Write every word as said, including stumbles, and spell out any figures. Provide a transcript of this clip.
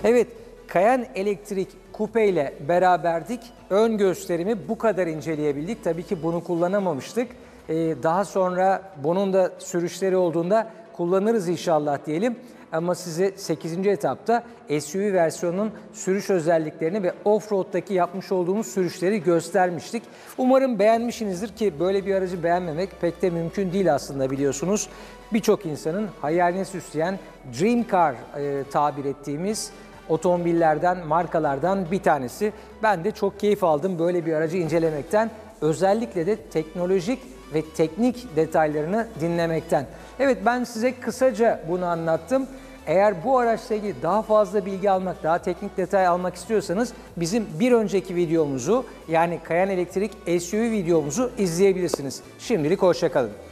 Evet, Cayenne Electric Coupe ile beraberdik. Ön gösterimi bu kadar inceleyebildik. Tabii ki bunu kullanamamıştık. Ee, daha sonra bunun da sürüşleri olduğunda kullanırız inşallah diyelim. Ama size sekizinci etapta S U V versiyonunun sürüş özelliklerini ve off-road'daki yapmış olduğumuz sürüşleri göstermiştik. Umarım beğenmişsinizdir ki böyle bir aracı beğenmemek pek de mümkün değil aslında biliyorsunuz. Birçok insanın hayalini süsleyen Dream Car e, tabir ettiğimiz otomobillerden, markalardan bir tanesi. Ben de çok keyif aldım böyle bir aracı incelemekten. Özellikle de teknolojik ve teknik detaylarını dinlemekten. Evet, ben size kısaca bunu anlattım. Eğer bu araçla ilgili daha fazla bilgi almak, daha teknik detay almak istiyorsanız bizim bir önceki videomuzu yani Cayenne Electric S U V videomuzu izleyebilirsiniz. Şimdilik hoşça kalın.